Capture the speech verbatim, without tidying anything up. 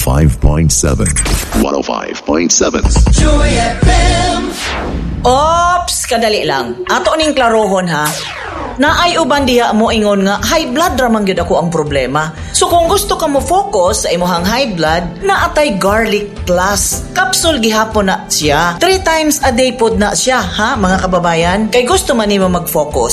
five point seven. one oh five point seven. Joy F M. Ops, kadali lang. Ato ning klarohon ha. Naay uban diha mo ingon nga high blood ra man gyud ako ang problema. So kung gusto ka mo focus sa imong high blood, naatay garlic plus. Capsule gihapon na siya. Three times a day pod na siya ha mga kababayan. Kay gusto man nimo mag-focus